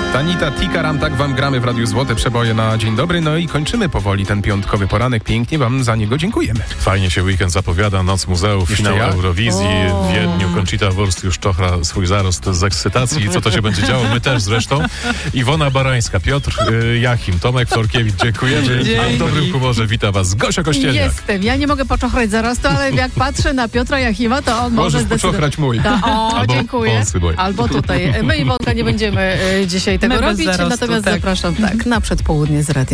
Tanita Tikaram, tak wam gramy w Radiu Złote Przeboje na dzień dobry. No i kończymy powoli ten piątkowy poranek. Pięknie wam za niego dziękujemy. Fajnie się weekend zapowiada, Noc Muzeów, finał Eurowizji w Wiedniu. Conchita Wurst już czochra swój zarost z ekscytacji. Co to się będzie działo? My też zresztą. Iwona Barańska, Piotr Jachim, Tomek Florkiewicz, dziękujemy. A w dobrym humorze wita was Gosia Kościelniak. Jestem. Ja nie mogę poczochrać zarostu, ale jak patrzę na Piotra Jachima, to on może Możesz pocochrać mój. Albo dziękuję. Albo tutaj. My, Iwonka, nie będziemy dzisiaj tego robić, natomiast zapraszam na przedpołudnie z radia.